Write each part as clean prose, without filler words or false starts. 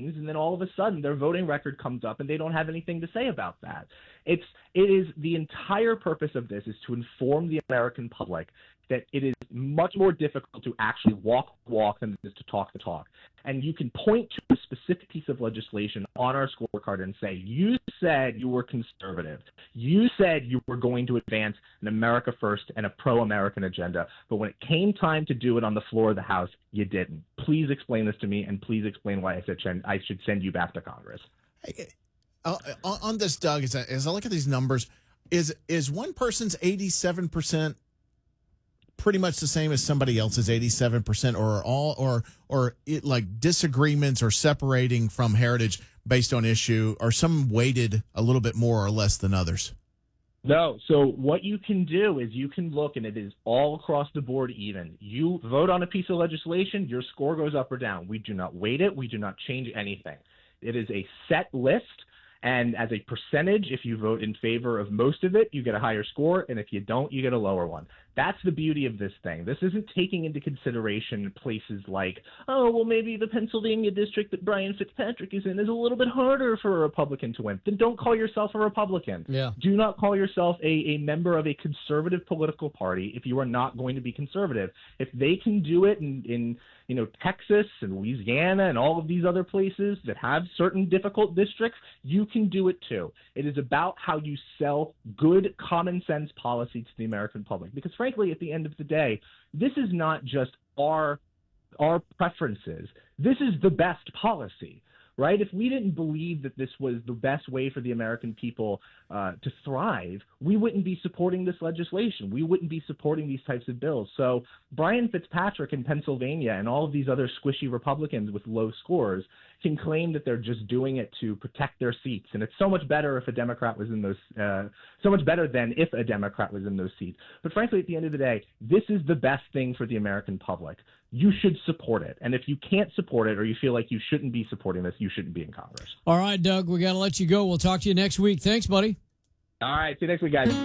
meetings, and then all of a sudden their voting record comes up and they don't have anything to say about that. It is the entire purpose of this is to inform the American public that it is much more difficult to actually walk the walk than it is to talk the talk. And you can point to a specific piece of legislation on our scorecard and say, you said you were conservative. You said you were going to advance an America first and a pro-American agenda. But when it came time to do it on the floor of the House, you didn't. Please explain this to me, and please explain why I should send you back to Congress. Hey, on this, Doug, as I look at these numbers, is one person's 87% pretty much the same as somebody else's 87%, or like disagreements or separating from heritage based on issue, or some weighted a little bit more or less than others? No. So what you can do is you can look, and it is all across the board even. You vote on a piece of legislation, your score goes up or down. We do not weight it. We do not change anything. It is a set list. And as a percentage, if you vote in favor of most of it, you get a higher score. And if you don't, you get a lower one. That's the beauty of this thing. This isn't taking into consideration places like, oh, well, maybe the Pennsylvania district that Brian Fitzpatrick is in is a little bit harder for a Republican to win. Then don't call yourself a Republican. Yeah. Do not call yourself a member of a conservative political party if you are not going to be conservative. If they can do it in Texas and Louisiana and all of these other places that have certain difficult districts, you can do it too. It is about how you sell good common sense policy to the American public. Because frankly, at the end of the day, this is not just our preferences. This is the best policy, right? If we didn't believe that this was the best way for the American people to thrive, we wouldn't be supporting this legislation. We wouldn't be supporting these types of bills. So Brian Fitzpatrick in Pennsylvania and all of these other squishy Republicans with low scores can claim that they're just doing it to protect their seats. And it's so much better if a Democrat was in those, so much better than if a Democrat was in those seats. But frankly, at the end of the day, this is the best thing for the American public. You should support it. And if you can't support it, or you feel like you shouldn't be supporting this, you shouldn't be in Congress. All right, Doug, we got to let you go. We'll talk to you next week. Thanks, buddy. All right. See you next week, guys.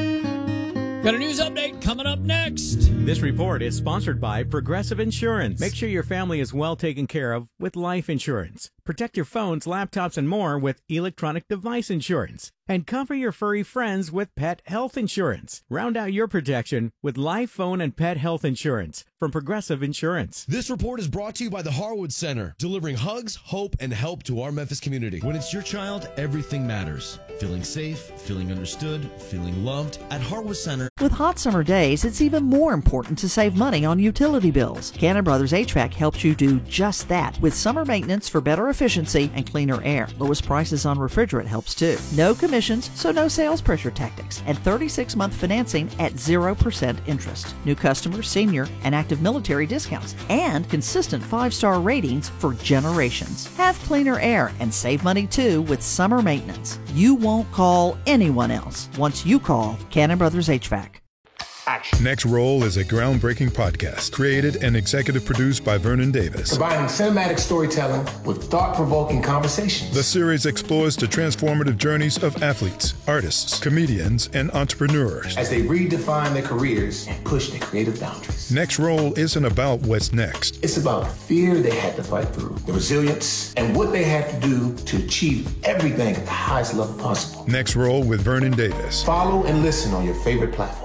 Got a news update coming up next. This report is sponsored by Progressive Insurance. Make sure your family is well taken care of with life insurance. Protect your phones, laptops, and more with electronic device insurance. And cover your furry friends with pet health insurance. Round out your protection with life, phone, and pet health insurance from Progressive Insurance. This report is brought to you by the Harwood Center, delivering hugs, hope, and help to our Memphis community. When it's your child, everything matters. Feeling safe, feeling understood, feeling loved. At Harwood Center. With hot summer days, it's even more important to save money on utility bills. Cannon Brothers HVAC helps you do just that with summer maintenance for better efficiency and cleaner air. Lowest prices on refrigerant helps too. No commissions, so no sales pressure tactics. And 36-month financing at 0% interest. New customers, senior, and active military discounts. And consistent 5-star ratings for generations. Have cleaner air and save money too with summer maintenance. You won't call anyone else once you call Cannon Brothers HVAC. Action. Next Roll is a groundbreaking podcast created and executive produced by Vernon Davis. Combining cinematic storytelling with thought-provoking conversations. The series explores the transformative journeys of athletes, artists, comedians, and entrepreneurs as they redefine their careers and push their creative boundaries. Next Roll isn't about what's next. It's about the fear they had to fight through, the resilience, and what they had to do to achieve everything at the highest level possible. Next Roll with Vernon Davis. Follow and listen on your favorite platform.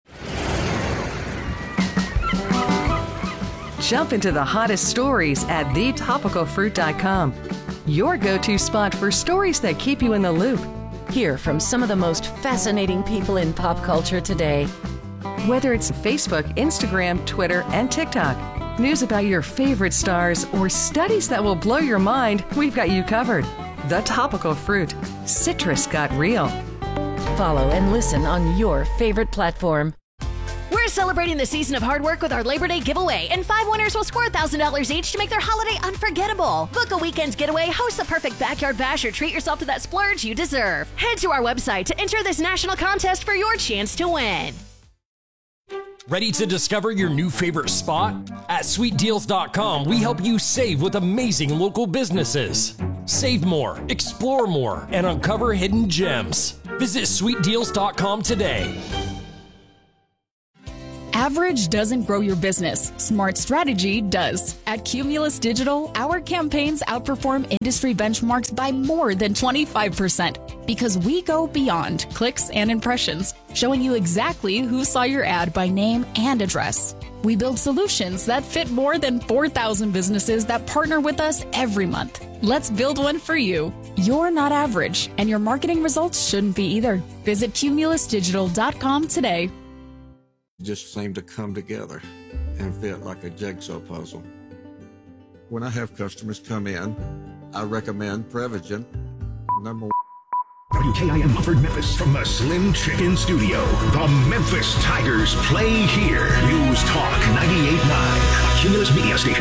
Jump into the hottest stories at thetopicalfruit.com. Your go-to spot for stories that keep you in the loop. Hear from some of the most fascinating people in pop culture today. Whether it's Facebook, Instagram, Twitter, and TikTok. News about your favorite stars or studies that will blow your mind, we've got you covered. The Topical Fruit. Citrus got real. Follow and listen on your favorite platform. We're celebrating the season of hard work with our Labor Day giveaway, and 5 winners will score $1,000 each to make their holiday unforgettable. Book a weekend's getaway, host the perfect backyard bash, or treat yourself to that splurge you deserve. Head to our website to enter this national contest for your chance to win. Ready to discover your new favorite spot? At sweetdeals.com, we help you save with amazing local businesses. Save more, explore more, and uncover hidden gems. Visit sweetdeals.com today. Average doesn't grow your business. Smart strategy does. At Cumulus Digital, our campaigns outperform industry benchmarks by more than 25% because we go beyond clicks and impressions, showing you exactly who saw your ad by name and address. We build solutions that fit more than 4,000 businesses that partner with us every month. Let's build one for you. You're not average, and your marketing results shouldn't be either. Visit cumulusdigital.com today. Just seem to come together and fit like a jigsaw puzzle. When I have customers come in, I recommend Prevagen, number one. WKIM Mufford Memphis from the Slim Chicken Studio. The Memphis Tigers play here. News Talk 98.9, a Cumulus Media station.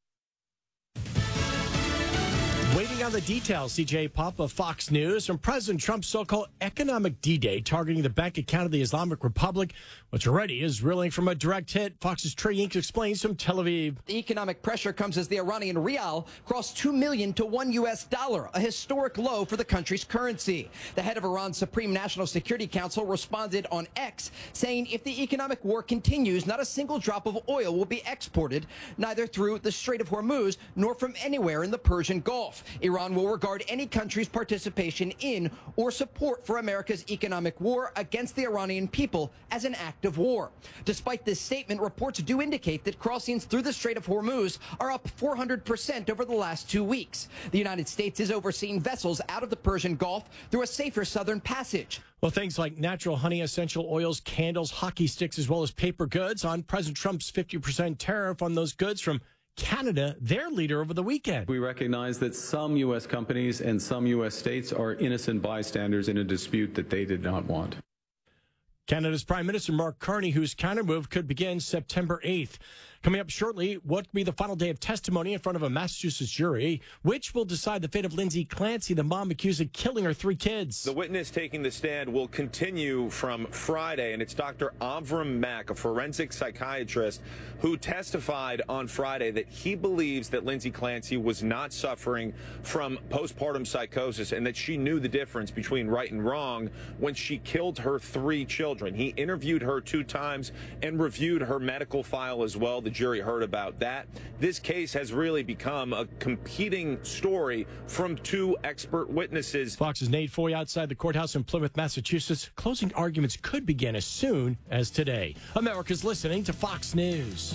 Waiting on the details, CJ Pop of Fox News, from President Trump's so-called economic D-Day targeting the bank account of the Islamic Republic, which already is reeling from a direct hit. Fox's Trey Inc. explains from Tel Aviv. The economic pressure comes as the Iranian rial crossed $2 million to $1, a historic low for the country's currency. The head of Iran's Supreme National Security Council responded on X, saying if the economic war continues, not a single drop of oil will be exported, neither through the Strait of Hormuz nor from anywhere in the Persian Gulf. Iran will regard any country's participation in or support for America's economic war against the Iranian people as an act of war. Despite this statement, reports do indicate that crossings through the Strait of Hormuz are up 400% over the last 2 weeks. The United States is overseeing vessels out of the Persian Gulf through a safer southern passage. Well, things like natural honey, essential oils, candles, hockey sticks, as well as paper goods on President Trump's 50% tariff on those goods from Canada, their leader, over the weekend. We recognize that some U.S. companies and some U.S. states are innocent bystanders in a dispute that they did not want. Canada's Prime Minister Mark Carney, whose countermove could begin September 8th. Coming up shortly, what will be the final day of testimony in front of a Massachusetts jury, which will decide the fate of Lindsay Clancy, the mom accused of killing her 3 kids. The witness taking the stand will continue from Friday, and it's Dr. Avram Mack, a forensic psychiatrist, who testified on Friday that he believes that Lindsay Clancy was not suffering from postpartum psychosis and that she knew the difference between right and wrong when she killed her 3 children. He interviewed her 2 times and reviewed her medical file as well. The jury heard about that. This case has really become a competing story from 2 expert witnesses. Fox's Nate Foy outside the courthouse in Plymouth, Massachusetts. Closing arguments could begin as soon as today. America's listening to Fox News.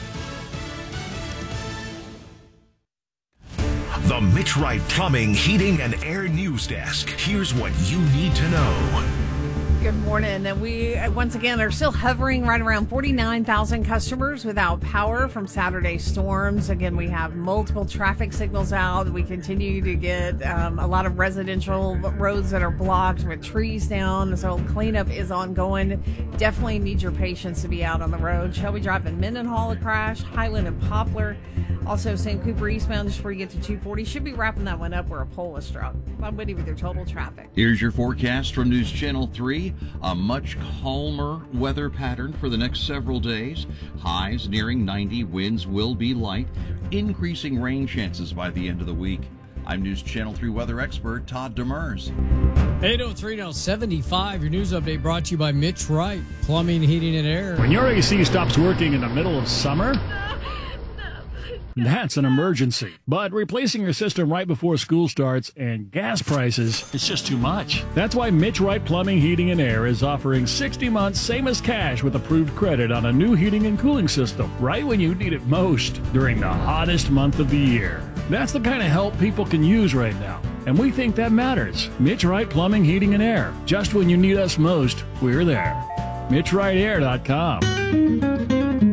The Mitch Wright Plumbing, Heating, and Air News Desk. Here's what you need to know. Good morning. We, once again, are still hovering right around 49,000 customers without power from Saturday storms. Again, we have multiple traffic signals out. We continue to get a lot of residential roads that are blocked with trees down. So cleanup is ongoing. Definitely need your patience to be out on the road. Shelby Drive and Mendenhall a crash. Highland and Poplar. Also, St. Cooper eastbound just before you get to 240. Should be wrapping that one up where a pole was struck. I'm waiting with your total traffic. Here's your forecast from News Channel 3. A much calmer weather pattern for the next several days. Highs nearing 90. Winds will be light. Increasing rain chances by the end of the week. I'm News Channel 3 weather expert Todd Demers. 8:03 now 75. Your news update brought to you by Mitch Wright, Plumbing, Heating, and Air. When your AC stops working in the middle of summer, that's an emergency. But replacing your system right before school starts and gas prices, it's just too much. That's why Mitch Wright Plumbing, Heating, and Air is offering 60 months same as cash with approved credit on a new heating and cooling system right when you need it most during the hottest month of the year. That's the kind of help people can use right now. And we think that matters. Mitch Wright Plumbing, Heating, and Air. Just when you need us most, we're there. MitchWrightAir.com.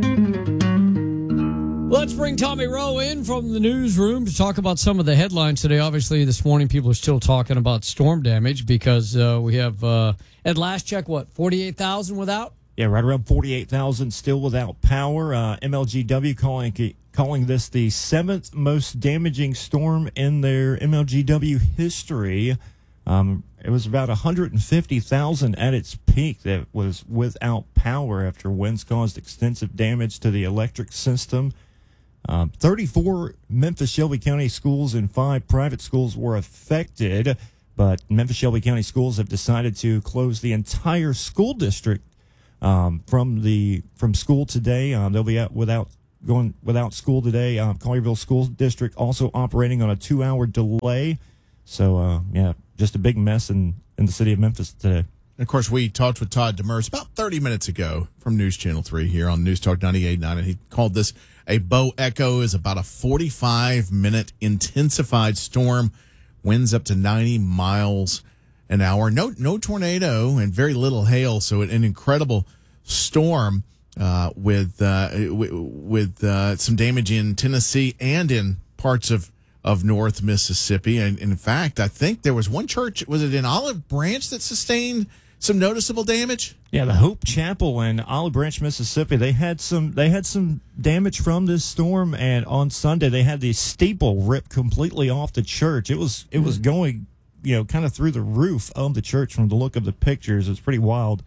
Let's bring Tommy Rowe in from the newsroom to talk about some of the headlines today. Obviously, this morning people are still talking about storm damage because we have, at last check, 48,000 without? Yeah, right around 48,000 still without power. MLGW calling this the 7th most damaging storm in their MLGW history. It was about 150,000 at its peak that was without power after winds caused extensive damage to the electric system. 34 Memphis Shelby County schools and 5 private schools were affected, but Memphis Shelby County schools have decided to close the entire school district from school today. They'll be out without school today. Collierville School District also operating on a 2-hour delay. So just a big mess in the city of Memphis today. And of course, we talked with Todd Demers about 30 minutes ago from News Channel 3 here on News Talk 98.9, and he called this a Bo Echo. Is about a 45-minute intensified storm, winds up to 90 miles an hour. No tornado and very little hail, so an incredible storm with some damage in Tennessee and in parts of North Mississippi. And in fact, I think there was one church, was it in Olive Branch, that sustained some noticeable damage? Yeah, the Hope Chapel in Olive Branch, Mississippi, they had some damage from this storm, and on Sunday they had the steeple ripped completely off the church. It was going, kind of through the roof of the church from the look of the pictures. It's pretty wild.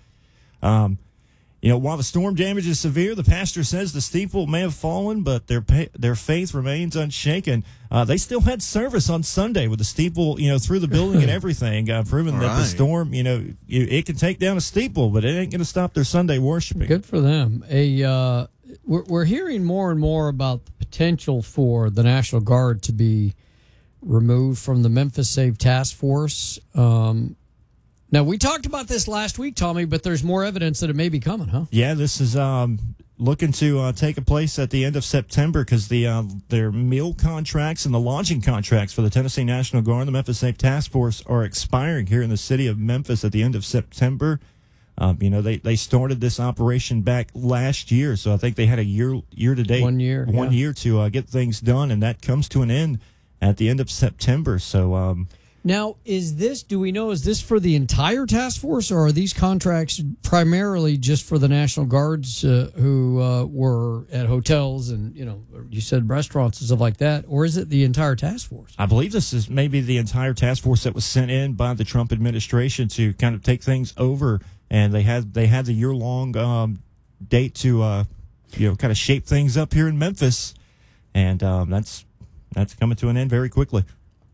While the storm damage is severe, the pastor says the steeple may have fallen, but their faith remains unshaken. They still had service on Sunday with the steeple, through the building and everything, proving that the storm, it can take down a steeple, but it ain't going to stop their Sunday worshiping. Good for them. We're hearing more and more about the potential for the National Guard to be removed from the Memphis Save Task Force. Now, we talked about this last week, Tommy, but there's more evidence that it may be coming, huh? Yeah, this is looking to take place at the end of September because their meal contracts and the lodging contracts for the Tennessee National Guard and the Memphis Safe Task Force are expiring here in the city of Memphis at the end of September. They started this operation back last year, so I think they had a year to date, 1 year, year to get things done, and that comes to an end at the end of September. So. Now, is this for the entire task force, or are these contracts primarily just for the National Guards who were at hotels and, you said restaurants and stuff like that, or is it the entire task force? I believe this is maybe the entire task force that was sent in by the Trump administration to kind of take things over, and they had the year-long date to, kind of shape things up here in Memphis, and that's coming to an end very quickly.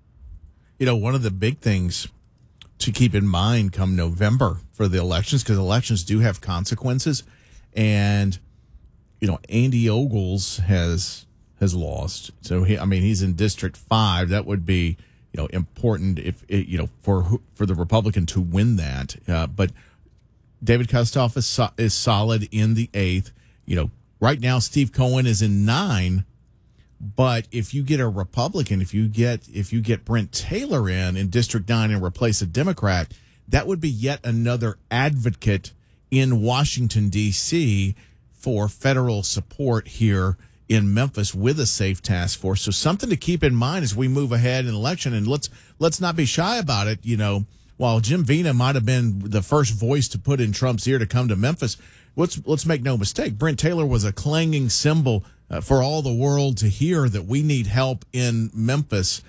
One of the big things to keep in mind come November for the elections, because elections do have consequences. And, Andy Ogles has lost. So, he's in District 5. That would be, important if, for the Republican to win that. But David Kustoff is solid in the 8th. Right now, Steve Cohen is in 9. But if you get a Republican, if you get Brent Taylor in District 9 and replace a Democrat, that would be yet another advocate in Washington, D.C. for federal support here in Memphis with a safe task force. So something to keep in mind as we move ahead in election, and let's not be shy about it. While Jim Vena might have been the first voice to put in Trump's ear to come to Memphis, let's make no mistake. Brent Taylor was a clanging cymbal for all the world to hear that we need help in Memphis,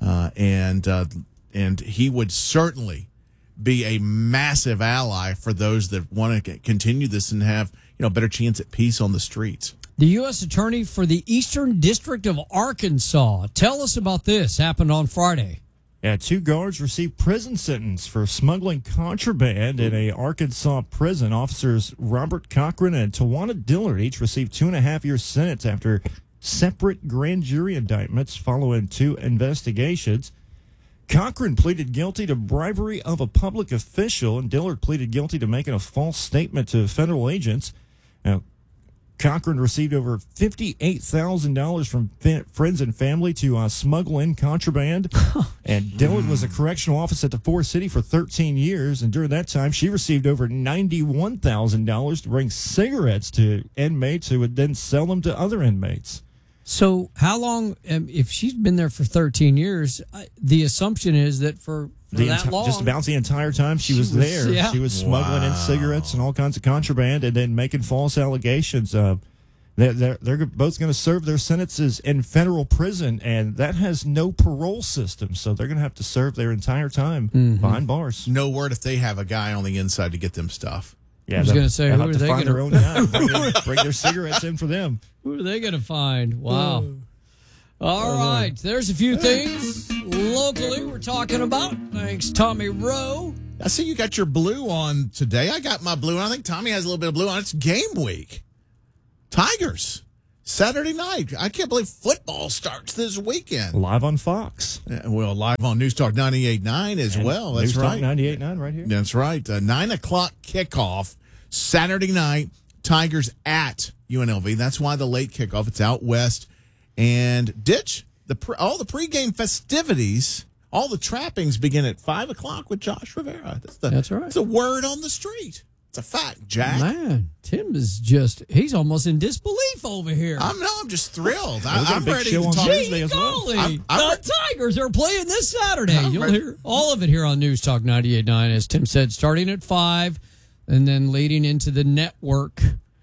and he would certainly be a massive ally for those that want to continue this and have a better chance at peace on the streets. The U.S. Attorney for the Eastern District of Arkansas. Tell us about this. Happened on Friday. Yeah, 2 guards received prison sentence for smuggling contraband in a Arkansas prison. Officers Robert Cochran and Tawana Dillard each received 2.5-year sentence after separate grand jury indictments following 2 investigations. Cochran pleaded guilty to bribery of a public official, and Dillard pleaded guilty to making a false statement to federal agents. Now, Cochran received over $58,000 from friends and family to smuggle in contraband. And Dillard was a correctional officer at the Forest City for 13 years. And during that time, she received over $91,000 to bring cigarettes to inmates who would then sell them to other inmates. So how long, if she's been there for 13 years, the assumption is that for that long. Just about the entire time she was there. Yeah. She was smuggling in cigarettes and all kinds of contraband and then making false allegations. They're both going to serve their sentences in federal prison, and that has no parole system, so they're going to have to serve their entire time behind bars. No word if they have a guy on the inside to get them stuff. Yeah, I was going to say, who are they going to find their own guy? Bring their cigarettes in for them. Who are they going to find? Wow. All right, there's a few things locally we're talking about. Thanks, Tommy Rowe. I see you got your blue on today. I got my blue, and I think Tommy has a little bit of blue on. It's game week. Tigers, Saturday night. I can't believe football starts this weekend. Live on Fox. Well, live on News Talk 98.9 as well. That's News right. Talk 98.9 right here. That's right. 9 o'clock kickoff, Saturday night. Tigers at UNLV. That's why the late kickoff. It's out west. And ditch all the pregame festivities. All the trappings begin at 5 o'clock with Josh Rivera. That's right. It's a word on the street. It's a fact, Jack. Man, Tim is he's almost in disbelief over here. I'm just thrilled. I'm ready to talk. Gee golly, the Tigers are playing this Saturday. You'll hear all of it here on News Talk 98.9, as Tim said, starting at 5 and then leading into the network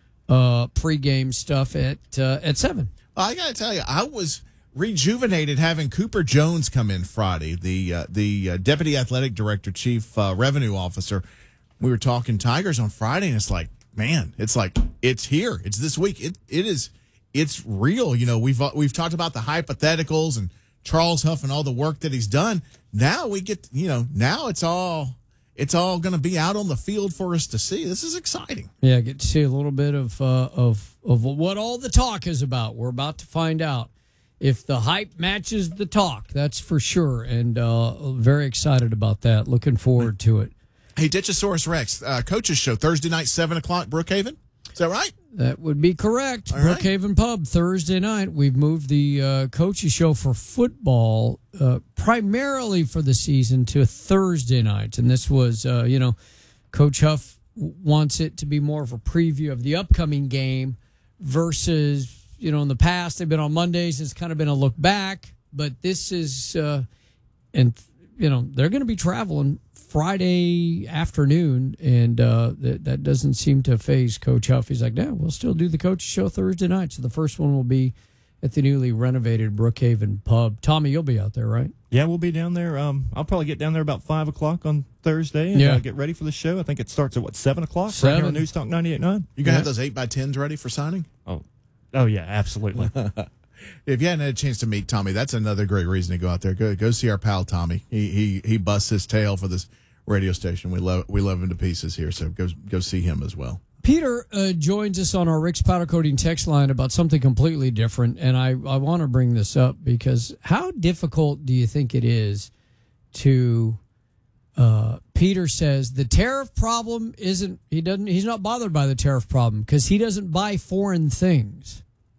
pregame stuff at 7. I got to tell you, I was rejuvenated having Cooper Jones come in Friday, the Deputy Athletic Director, Chief Revenue Officer. We were talking Tigers on Friday, and it's like, man, it's here. It's this week. It's real. You know, we've talked about the hypotheticals and Charles Huff and all the work that he's done. Now we get, now it's all going to be out on the field for us to see. This is exciting. Yeah, get to see a little bit of what all the talk is about. We're about to find out if the hype matches the talk. That's for sure, and very excited about that. Looking forward to it. Hey, Ditchosaurus Rex, Coaches Show, Thursday night, 7 o'clock, Brookhaven. Is that right? That would be correct. All right. Brookhaven Pub, Thursday night. We've moved the Coaches Show for football, primarily for the season, to a Thursday night. And this was, Coach Huff wants it to be more of a preview of the upcoming game versus, in the past, they've been on Mondays. It's kind of been a look back. But this is, they're going to be traveling Friday afternoon, and that doesn't seem to faze Coach Huff. He's like, we'll still do the Coaches Show Thursday night. So the first one will be at the newly renovated Brookhaven Pub. Tommy, you'll be out there, right? Yeah, we'll be down there. I'll probably get down there about 5 o'clock on Thursday and get ready for the show. I think it starts at, 7 o'clock? 7. Right here on News Talk 98.9. You going to have those 8x10s ready for signing? Oh yeah, absolutely. If you hadn't had a chance to meet Tommy, that's another great reason to go out there. Go see our pal Tommy. He busts his tail for this radio station. We love him to pieces here, so go see him as well. Peter joins us on our Rick's Powder Coating text line about something completely different, and I want to bring this up because how difficult do you think it is to Peter says the tariff problem he's not bothered by the tariff problem because he doesn't buy foreign things.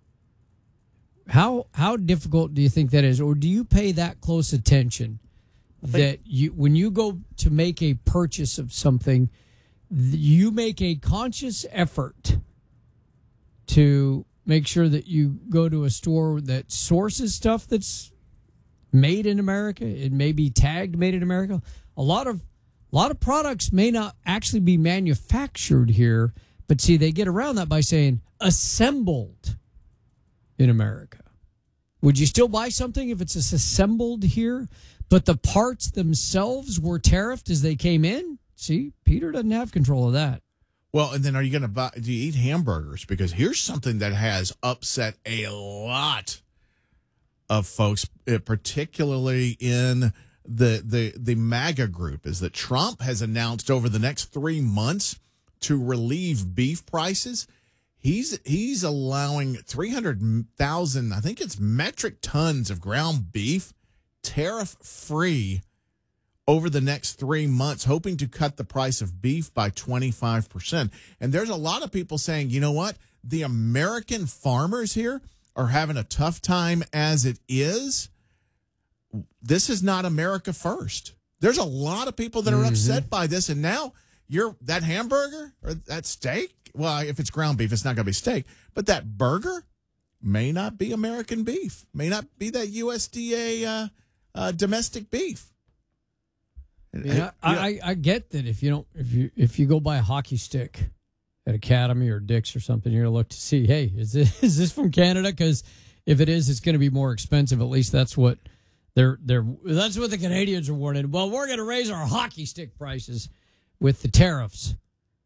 How difficult do you think that is, or do you pay that close attention that when you go to make a purchase of something, you make a conscious effort to make sure that you go to a store that sources stuff that's made in America? It may be tagged made in America. A lot of products may not actually be manufactured here, but see, they get around that by saying assembled in America. Would you still buy something if it's assembled here, but the parts themselves were tariffed as they came in? See, Peter doesn't have control of that. Well, and then are you going to do you eat hamburgers? Because here's something that has upset a lot of folks, particularly in the MAGA group, is that Trump has announced over the next 3 months to relieve beef prices. He's allowing 300,000, I think it's metric tons of ground beef tariff-free over the next 3 months, hoping to cut the price of beef by 25%. And there's a lot of people saying, you know what? The American farmers here are having a tough time as it is. This is not America first. There's a lot of people that are upset by this. And now that hamburger or that steak, well, if it's ground beef, it's not going to be steak. But that burger may not be American beef, may not be that USDA domestic beef. Yeah, I get that if you go buy a hockey stick at Academy or Dick's or something, you're gonna look to see, hey, is this from Canada? Because if it is, it's going to be more expensive. At least that's what that's what the Canadians are warning. Well, we're going to raise our hockey stick prices with the tariffs.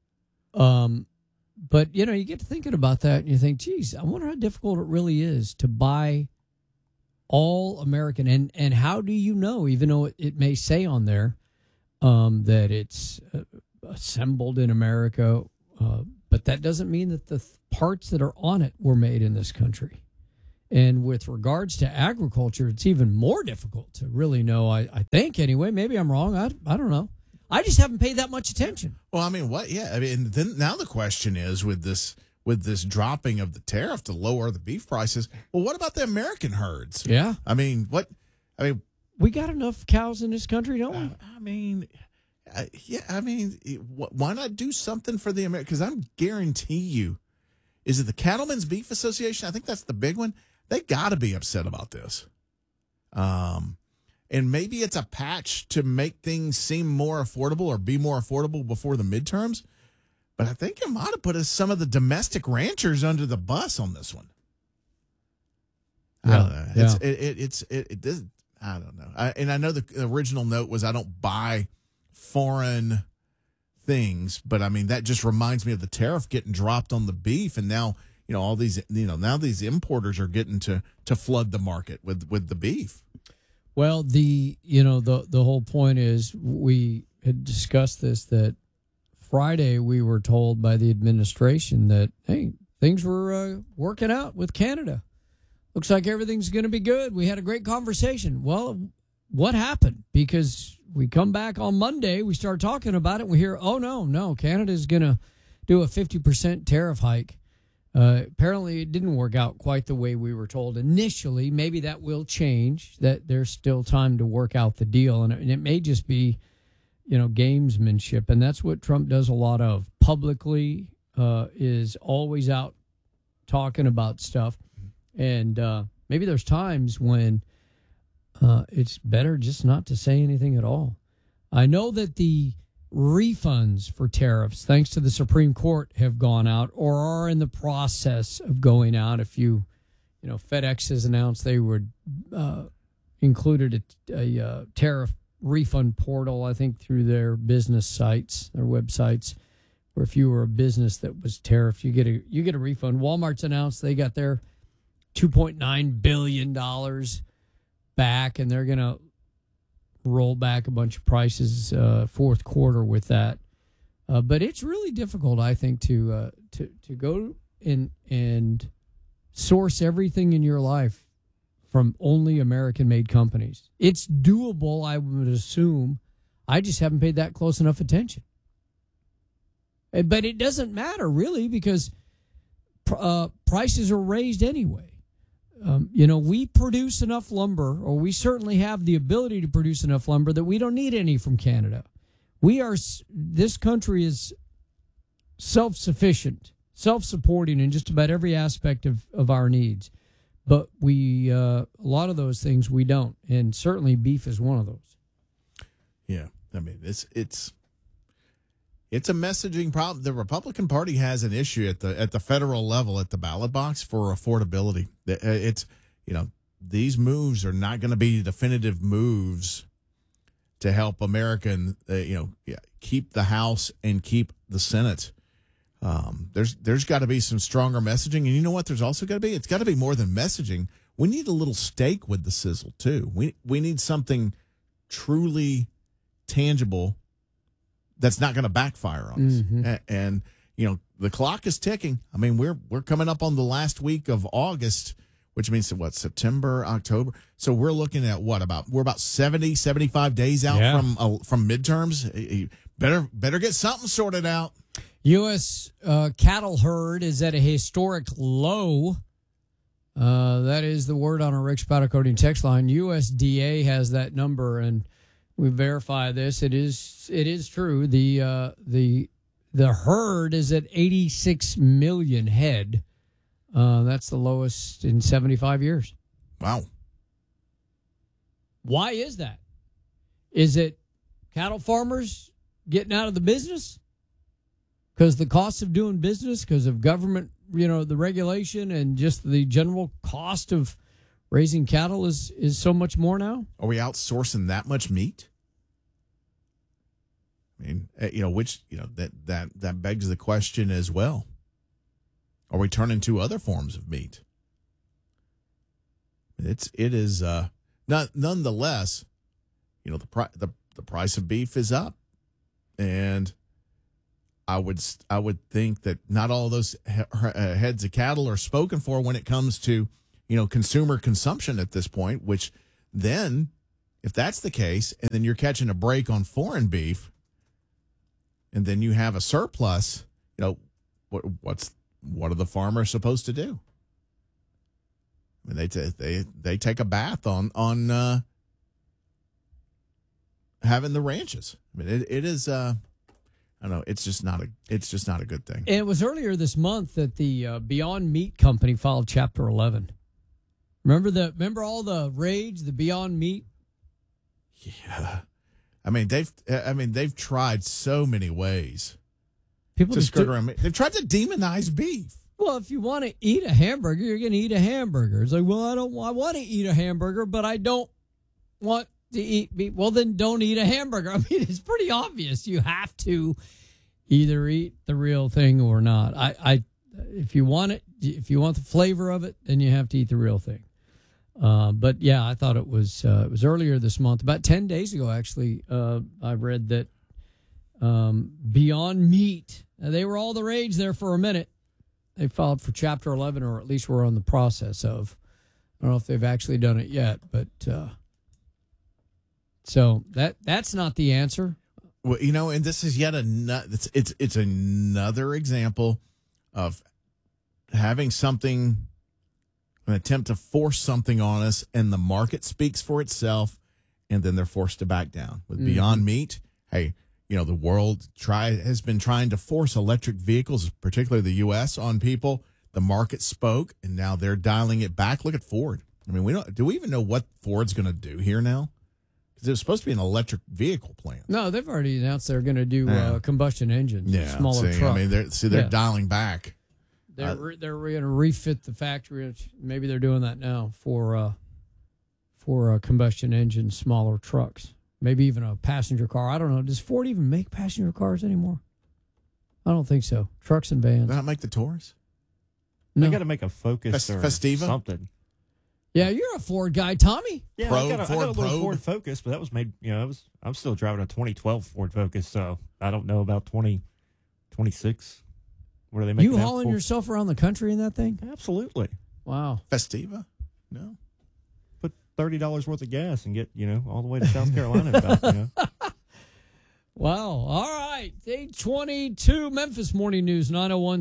But you get to thinking about that and you think, geez, I wonder how difficult it really is to buy all American. And how do you know, even though it may say on there, that it's assembled in America, but that doesn't mean that the parts that are on it were made in this country. And with regards to agriculture, it's even more difficult to really know, I think, anyway. Maybe I'm wrong. I don't know. I just haven't paid that much attention. Well, I mean, what? Yeah, I mean, then now the question is, with this dropping of the tariff to lower the beef prices, well, what about the American herds? Yeah. I mean, we got enough cows in this country, don't we? I mean, why not do something for the American? Because I guarantee you, is it the Cattlemen's Beef Association? I think that's the big one. They got to be upset about this. And maybe it's a patch to make things seem more affordable or be more affordable before the midterms. But I think it might have put some of the domestic ranchers under the bus on this one. I don't know. I don't know. And I know the original note was I don't buy foreign things, but I mean that just reminds me of the tariff getting dropped on the beef, and now all these now these importers are getting to flood the market with the beef. Well, the whole point is, we had discussed this, that Friday we were told by the administration that, hey, things were working out with Canada. Looks like everything's going to be good. We had a great conversation. Well, what happened? Because we come back on Monday, we start talking about it, we hear, oh, no, Canada's going to do a 50% tariff hike. Apparently, it didn't work out quite the way we were told initially. Maybe that will change, that there's still time to work out the deal. And it may just be, gamesmanship. And that's what Trump does a lot of. Publicly is always out talking about stuff. And maybe there's times when it's better just not to say anything at all. I know that the refunds for tariffs, thanks to the Supreme Court, have gone out or are in the process of going out. If FedEx has announced they would included a tariff refund portal, I think, through their business sites, their websites, where if you were a business that was tariffed, you get a refund. Walmart's announced they got their $2.9 billion back, and they're going to roll back a bunch of prices fourth quarter with that. But it's really difficult, I think, to go and source everything in your life from only American-made companies. It's doable, I would assume. I just haven't paid that close enough attention. But it doesn't matter, really, because prices are raised anyway. We produce enough lumber, or we certainly have the ability to produce enough lumber that we don't need any from Canada. This country is self-sufficient, self-supporting in just about every aspect of our needs. But a lot of those things we don't, and certainly beef is one of those. Yeah, I mean, it's a messaging problem. The Republican Party has an issue at the federal level, at the ballot box, for affordability. It's these moves are not going to be definitive moves to help America keep the House and keep the Senate. There's got to be some stronger messaging, and you know what? There's also got to be. It's got to be more than messaging. We need a little steak with the sizzle too. We need something truly tangible that's not going to backfire on us. Mm-hmm. And the clock is ticking. I mean, we're coming up on the last week of August, which means September, October. So we're looking at we're about 70, 75 days out from midterms. You better get something sorted out. U.S. Cattle herd is at a historic low. That is the word on our Rick Spatacodian text line. USDA has that number, and we verify this. It is true. The herd is at 86 million head. That's the lowest in 75 years. Wow. Why is that? Is it cattle farmers getting out of the business? Because the cost of doing business, because of government, the regulation, and just the general cost of raising cattle is so much more now? Are we outsourcing that much meat? I mean, that begs the question as well. Are we turning to other forms of meat? It is nonetheless, the the price of beef is up. And I would think that not all of those heads of cattle are spoken for when it comes to, consumer consumption at this point, which then, if that's the case, and then you're catching a break on foreign beef, and then you have a surplus, what are the farmers supposed to do? I mean, they take a bath on having the ranches. I mean, it is. I don't know. It's just not a good thing. And it was earlier this month that the Beyond Meat company filed Chapter 11. Remember all the rage, the Beyond Meat? Yeah, I mean they've tried so many ways. People to just skirt around. They've tried to demonize beef. Well, if you want to eat a hamburger, you're going to eat a hamburger. It's like, well, I want to eat a hamburger, but I don't want to eat beef. Well, then don't eat a hamburger. I mean, it's pretty obvious. You have to either eat the real thing or not. If you want it, if you want the flavor of it, then you have to eat the real thing. But yeah, I thought it was earlier this month, about 10 days ago, actually. I read that Beyond Meat, they were all the rage there for a minute. They filed for Chapter 11, or at least we're on the process of. I don't know if they've actually done it yet, but so that's not the answer. Well, and this is yet another. It's another example of having something, an attempt to force something on us, and the market speaks for itself, and then they're forced to back down. With Beyond Meat, hey. The world has been trying to force electric vehicles, particularly the U.S., on people. The market spoke, and now they're dialing it back. Look at Ford. I mean, do we even know what Ford's going to do here now? Because it was supposed to be an electric vehicle plant. No, they've already announced they're going to do combustion engines, smaller truck. I mean, they're dialing back. They're going to refit the factory. Maybe they're doing that now for combustion engine, smaller trucks. Maybe even a passenger car. I don't know. Does Ford even make passenger cars anymore? I don't think so. Trucks and vans. They not make the Taurus? No. They got to make a Focus or Festiva? something. Yeah, you're a Ford guy, Tommy. Yeah, I got a little Ford Focus, but that was made. I'm still driving a 2012 Ford Focus, so I don't know about 2026. What are they making? You hauling yourself around the country in that thing? Absolutely. Wow. Festiva? No. $30 worth of gas and get, all the way to South Carolina and back, Wow. All right. 822 Memphis Morning News,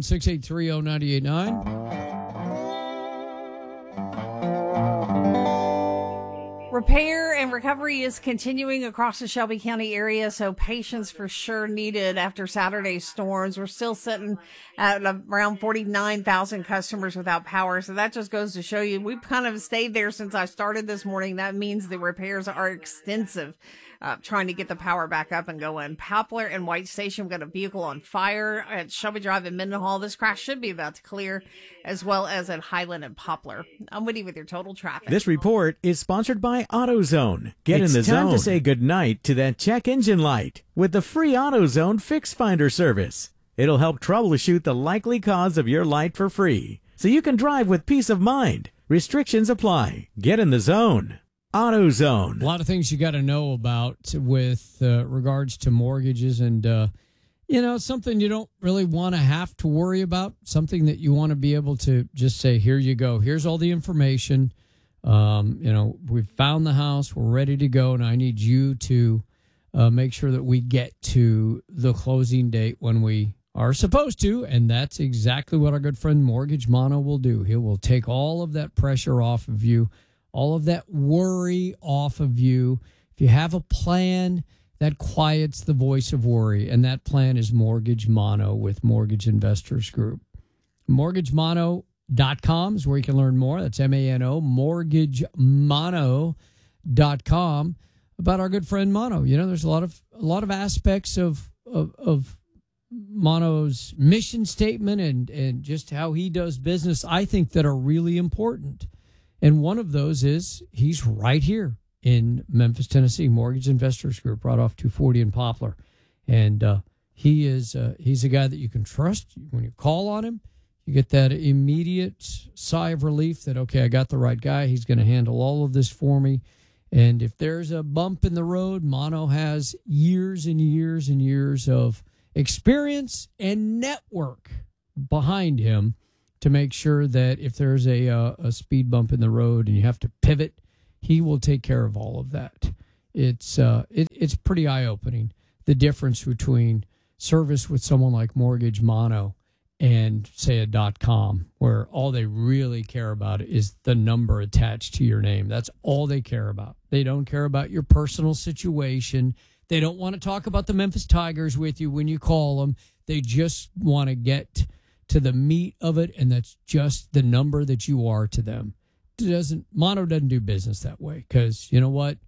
901-683-0989. Repair and recovery is continuing across the Shelby County area, so patience for sure needed after Saturday's storms. We're still sitting at around 49,000 customers without power, so that just goes to show you we've kind of stayed there since I started this morning. That means the repairs are extensive, trying to get the power back up and going. Poplar and White Station got a vehicle on fire at Shelby Drive and Mendenhall. This crash should be about to clear, as well as at Highland and Poplar. I'm Woody with your total traffic. This report is sponsored by AutoZone. Get in the zone. It's time to say goodnight to that check engine light with the free AutoZone Fix Finder service. It'll help troubleshoot the likely cause of your light for free, so you can drive with peace of mind. Restrictions apply. Get in the zone. AutoZone. A lot of things you got to know about with regards to mortgages, and something you don't really want to have to worry about. Something that you want to be able to just say, "Here you go. Here's all the information. We've found the house. We're ready to go, and I need you to make sure that we get to the closing date when we are supposed to." And that's exactly what our good friend Mortgage Mono will do. He will take all of that pressure off of you, all of that worry off of you. If you have a plan, that quiets the voice of worry, and that plan is Mortgage Mono with Mortgage Investors Group. MortgageMono.com is where you can learn more. That's MANO, MortgageMono.com, about our good friend Mono. There's a lot of aspects of Mono's mission statement and just how he does business, I think, that are really important. And one of those is he's right here in Memphis, Tennessee, Mortgage Investors Group, right off 240 in Poplar. And he's a guy that you can trust. When you call on him, you get that immediate sigh of relief that, okay, I got the right guy. He's going to handle all of this for me. And if there's a bump in the road, Mono has years and years and years of experience and network behind him to make sure that if there's a speed bump in the road and you have to pivot, he will take care of all of that. It's pretty eye-opening, the difference between service with someone like Mortgage Mono and, say, a .com, where all they really care about is the number attached to your name. That's all they care about. They don't care about your personal situation. They don't want to talk about the Memphis Tigers with you when you call them. They just want to get to the meat of it, and that's just the number that you are to them. Mono doesn't do business that way because, you know what?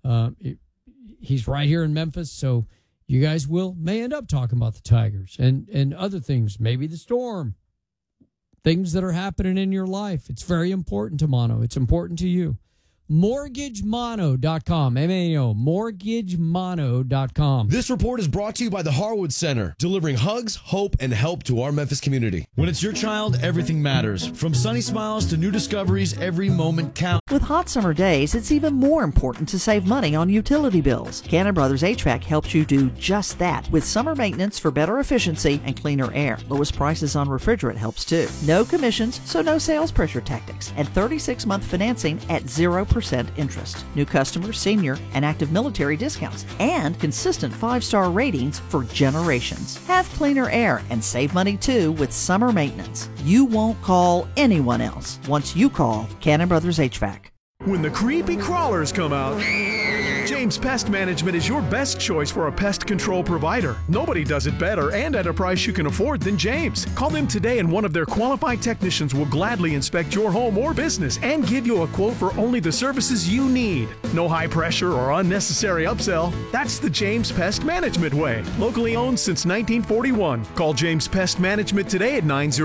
He's right here in Memphis, so you guys may end up talking about the Tigers and other things, maybe the storm, things that are happening in your life. It's very important to Mono. It's important to you. MortgageMono.com. M-A-O. MortgageMono.com. This report is brought to you by the Harwood Center, delivering hugs, hope, and help to our Memphis community. When it's your child, everything matters. From sunny smiles to new discoveries, every moment counts. With hot summer days, it's even more important to save money on utility bills. Cannon Brothers HVAC helps you do just that with summer maintenance for better efficiency and cleaner air. Lowest prices on refrigerant helps too. No commissions, so no sales pressure tactics. And 36-month financing at 0% interest. New customers, senior, and active military discounts. And consistent 5-star ratings for generations. Have cleaner air and save money too with summer maintenance. You won't call anyone else once you call Cannon Brothers HVAC. When the creepy crawlers come out, James Pest Management is your best choice for a pest control provider. Nobody does it better and at a price you can afford than James. Call them today and one of their qualified technicians will gladly inspect your home or business and give you a quote for only the services you need. No high pressure or unnecessary upsell. That's the James Pest Management way. Locally owned since 1941. Call James Pest Management today at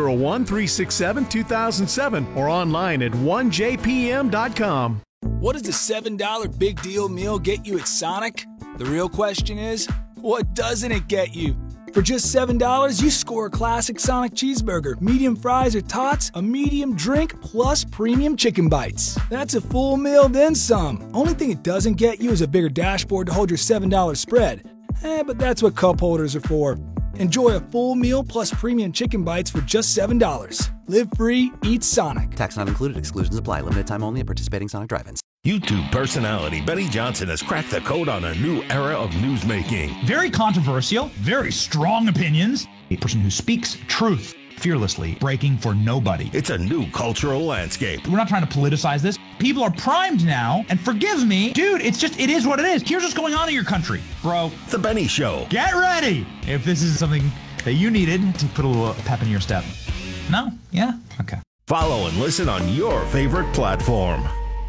901-367-2007 or online at 1jpm.com. What does a $7 big deal meal get you at Sonic? The real question is, what doesn't it get you? For just $7, you score a classic Sonic cheeseburger, medium fries or tots, a medium drink, plus premium chicken bites. That's a full meal, then some. Only thing it doesn't get you is a bigger dashboard to hold your $7 spread. But that's what cup holders are for. Enjoy a full meal plus premium chicken bites for just $7. Live free, eat Sonic. Tax not included. Exclusions apply. Limited time only at participating Sonic drive-ins. YouTube personality Benny Johnson has cracked the code on a new era of newsmaking. Very controversial, very strong opinions. A person who speaks truth fearlessly, breaking for nobody. It's a new cultural landscape. We're not trying to politicize this. People are primed now, and forgive me, dude, it is what it is. Here's what's going on in your country, bro. The Benny Show. Get ready if this is something that you needed to put a little pep in your step. No? Yeah? Okay. Follow and listen on your favorite platform.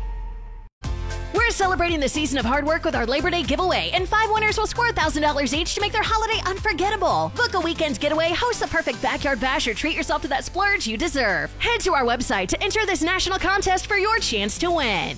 We're celebrating the season of hard work with our Labor Day giveaway, and 5 winners will score $1,000 each to make their holiday unforgettable. Book a weekend getaway, host the perfect backyard bash, or treat yourself to that splurge you deserve. Head to our website to enter this national contest for your chance to win.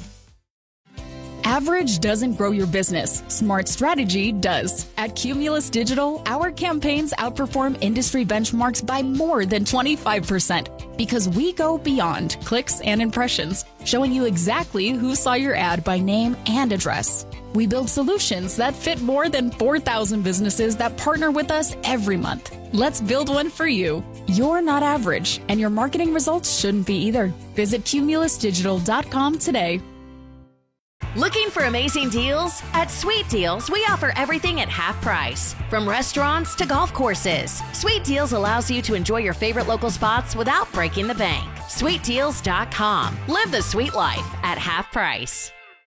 Average doesn't grow your business. Smart strategy does. At Cumulus Digital, our campaigns outperform industry benchmarks by more than 25% because we go beyond clicks and impressions, showing you exactly who saw your ad by name and address. We build solutions that fit more than 4,000 businesses that partner with us every month. Let's build one for you. You're not average, and your marketing results shouldn't be either. Visit cumulusdigital.com today. Looking for amazing deals? At Sweet Deals, we offer everything at half price. From restaurants to golf courses, Sweet Deals allows you to enjoy your favorite local spots without breaking the bank. SweetDeals.com. Live the sweet life at half price.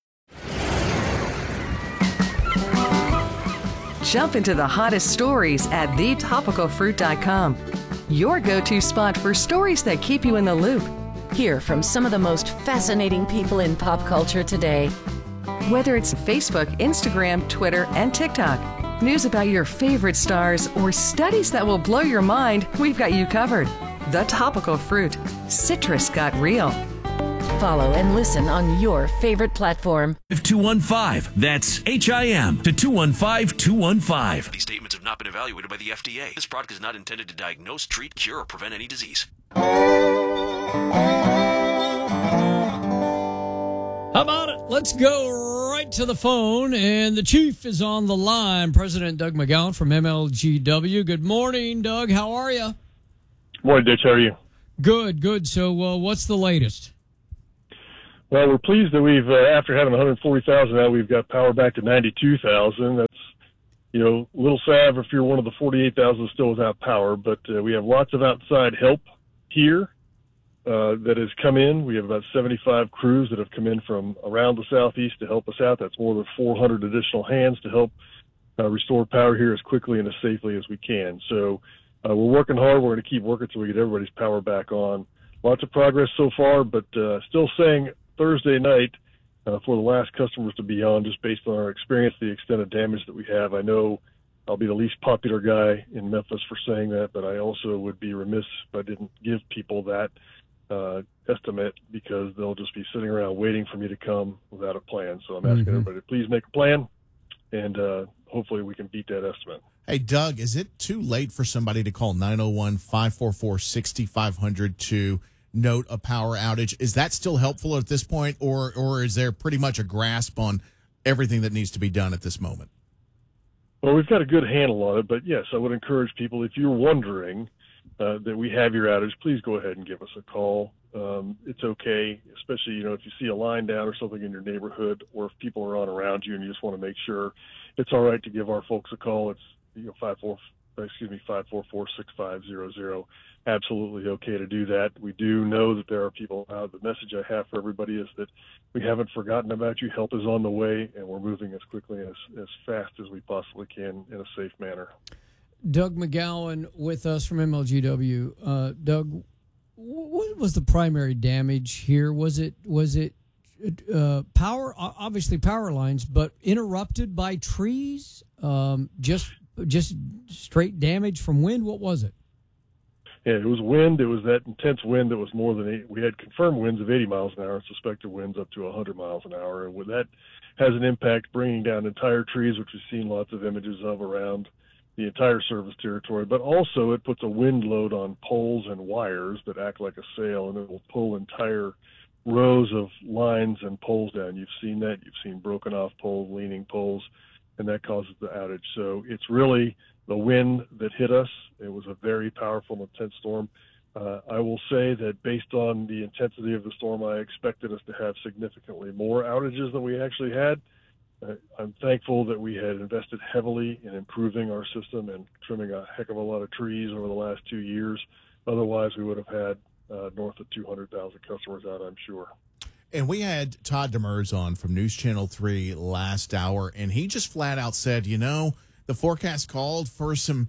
Jump into the hottest stories at thetopicalfruit.com. Your go-to spot for stories that keep you in the loop. Hear from some of the most fascinating people in pop culture today. Whether it's Facebook, Instagram, Twitter, and TikTok, news about your favorite stars, or studies that will blow your mind, we've got you covered. The Topical Fruit. Citrus got real. Follow and listen on your favorite platform. 215. That's HIM to 215-215. These statements have not been evaluated by the FDA. This product is not intended to diagnose, treat, cure, or prevent any disease. How about it? Let's go right right to the phone, and the chief is on the line. President Doug McGowan from MLGW. Good morning, Doug. How are you? Morning, Ditch. How are you? Good, good. So what's the latest? Well, we're pleased that we've, after having 140,000 now, we've got power back to 92,000. That's, a little sad if you're one of the 48,000 still without power, but we have lots of outside help here that has come in. We have about 75 crews that have come in from around the southeast to help us out. That's more than 400 additional hands to help restore power here as quickly and as safely as we can. So we're working hard. We're going to keep working until we get everybody's power back on. Lots of progress so far, but still saying Thursday night for the last customers to be on, just based on our experience, the extent of damage that we have. I know I'll be the least popular guy in Memphis for saying that, but I also would be remiss if I didn't give people that estimate, because they'll just be sitting around waiting for me to come without a plan. So I'm asking everybody to please make a plan, and hopefully we can beat that estimate. Hey, Doug, is it too late for somebody to call 901-544-6500 to note a power outage? Is that still helpful at this point, or is there pretty much a grasp on everything that needs to be done at this moment? Well, we've got a good handle on it, but yes, I would encourage people, if you're wondering that we have your outage, please go ahead and give us a call. It's okay, especially, if you see a line down or something in your neighborhood, or if people are on around you and you just want to make sure it's all right to give our folks a call. It's 544-6500. Absolutely okay to do that. We do know that there are people out. The message I have for everybody is that we haven't forgotten about you. Help is on the way, and we're moving as quickly as fast as we possibly can in a safe manner. Doug McGowan with us from MLGW. Doug, what was the primary damage here? Was it power? Obviously power lines, but interrupted by trees. Just straight damage from wind. What was it? Yeah, it was wind. It was that intense wind that was more than 8. We had confirmed winds of 80 miles an hour, and suspected winds up to 100 miles an hour. And when that has an impact, bringing down entire trees, which we've seen lots of images of around the entire service territory. But also it puts a wind load on poles and wires that act like a sail, and it will pull entire rows of lines and poles down. You've seen that. You've seen broken off poles, leaning poles, and that causes the outage. So it's really the wind that hit us. It was a very powerful, intense storm. I will say that based on the intensity of the storm, I expected us to have significantly more outages than we actually had. I'm thankful that we had invested heavily in improving our system and trimming a heck of a lot of trees over the last 2 years. Otherwise, we would have had north of 200,000 customers out, I'm sure. And we had Todd Demers on from News Channel 3 last hour, and he just flat out said, the forecast called for some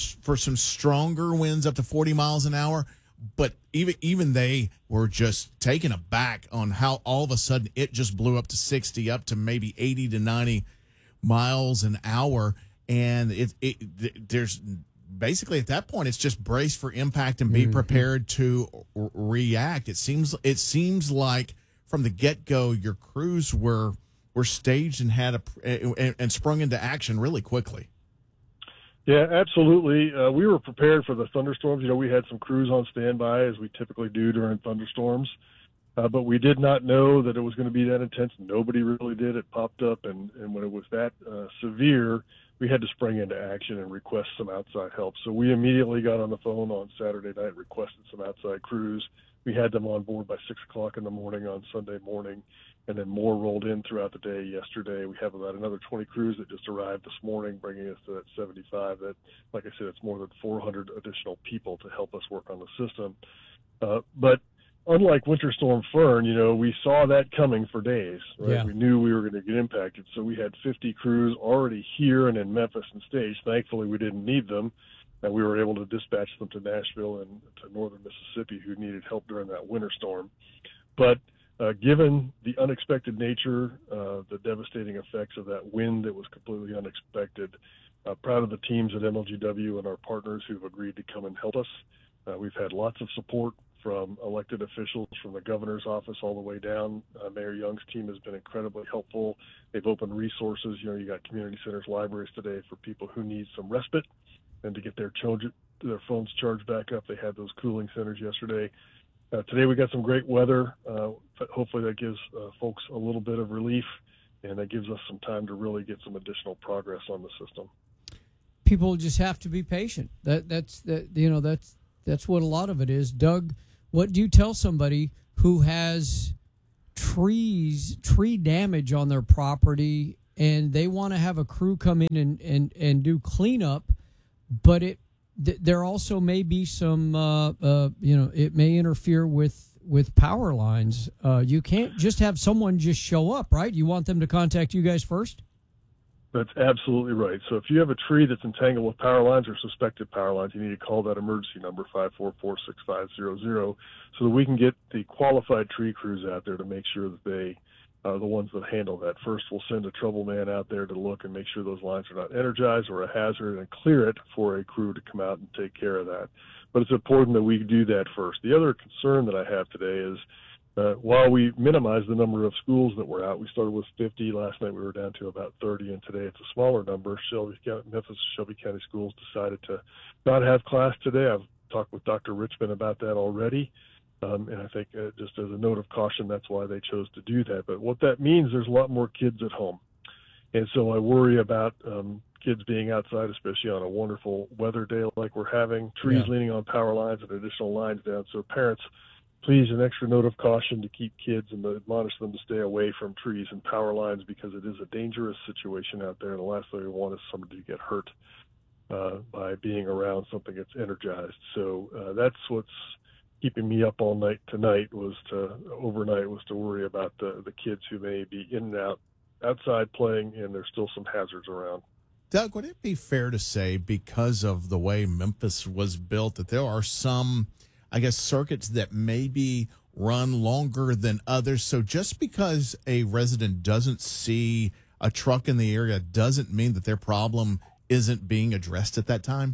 stronger winds up to 40 miles an hour, but even they were just taken aback on how all of a sudden it just blew up to 60, up to maybe 80 to 90 miles an hour, and there's basically at that point it's just brace for impact and be prepared to react. It seems like from the get-go your crews were staged and had and sprung into action really quickly. Yeah, absolutely. We were prepared for the thunderstorms. We had some crews on standby, as we typically do during thunderstorms, but we did not know that it was going to be that intense. Nobody really did. It popped up, and when it was that severe, we had to spring into action and request some outside help. So we immediately got on the phone on Saturday night, requested some outside crews. We had them on board by 6 o'clock in the morning on Sunday morning, and then more rolled in throughout the day yesterday. We have about another 20 crews that just arrived this morning, bringing us to that 75. That, like I said, it's more than 400 additional people to help us work on the system. But unlike Winter Storm Fern, we saw that coming for days, right? Yeah. We knew we were going to get impacted. So we had 50 crews already here and in Memphis and staged. Thankfully, we didn't need them. And we were able to dispatch them to Nashville and to northern Mississippi, who needed help during that winter storm. But given the unexpected nature, the devastating effects of that wind that was completely unexpected, proud of the teams at MLGW and our partners who've agreed to come and help us. We've had lots of support from elected officials, from the governor's office all the way down. Mayor Young's team has been incredibly helpful. They've opened resources. You got community centers, libraries today for people who need some respite and to get their phones charged back up. They had those cooling centers yesterday. Today we got some great weather. Hopefully that gives folks a little bit of relief. and that gives us some time to really get some additional progress on the system. People just have to be patient. That's what a lot of it is. Doug, what do you tell somebody who has tree damage on their property and they want to have a crew come in and do cleanup, but there also may be some it may interfere with power lines? You can't just have someone just show up, right? You want them to contact you guys first? That's absolutely right. So if you have a tree that's entangled with power lines or suspected power lines, you need to call that emergency number 544-6500 so that we can get the qualified tree crews out there to make sure that they are the ones that handle that. First, we'll send a trouble man out there to look and make sure those lines are not energized or a hazard and clear it for a crew to come out and take care of that. But it's important that we do that first. The other concern that I have today is while we minimize the number of schools that were out, we started with 50. Last night we were down to about 30, and today it's a smaller number. Memphis Shelby County Schools decided to not have class today. I've talked with Dr. Richmond about that already, and I think just as a note of caution, that's why they chose to do that. But what that means, there's a lot more kids at home, and so I worry about kids being outside, especially on a wonderful weather day like we're having, trees leaning on power lines and additional lines down. So parents, please, an extra note of caution to keep kids and to admonish them to stay away from trees and power lines because it is a dangerous situation out there. And the last thing we want is somebody to get hurt by being around something that's energized. So that's what's keeping me up all night tonight overnight was to worry about the kids who may be in and out outside playing, and there's still some hazards around. Doug, would it be fair to say, because of the way Memphis was built, that there are some, I guess, circuits that maybe run longer than others? So just because a resident doesn't see a truck in the area doesn't mean that their problem isn't being addressed at that time?